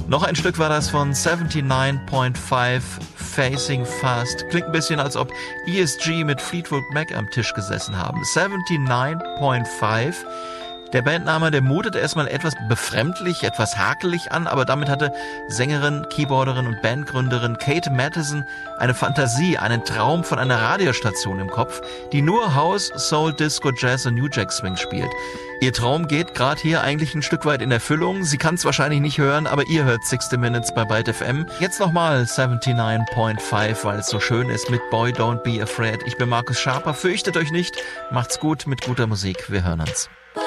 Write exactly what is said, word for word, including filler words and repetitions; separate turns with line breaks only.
Noch ein Stück war das von neunundsiebzig Komma fünf, Facing Fast. Klingt ein bisschen, als ob E S G mit Fleetwood Mac am Tisch gesessen haben. neunundsiebzig Komma fünf. Der Bandname, der mutet erstmal etwas befremdlich, etwas hakelig an, aber damit hatte Sängerin, Keyboarderin und Bandgründerin Kate Matheson eine Fantasie, einen Traum von einer Radiostation im Kopf, die nur House, Soul, Disco, Jazz und New Jack Swing spielt. Ihr Traum geht gerade hier eigentlich ein Stück weit in Erfüllung. Sie kann es wahrscheinlich nicht hören, aber ihr hört sixty Minutes bei Byte F M. Jetzt nochmal neunundsiebzig Komma fünf, weil es so schön ist mit Boy Don't Be Afraid. Ich bin Markus Schaper, fürchtet euch nicht, macht's gut mit guter Musik, wir hören uns.
Boy,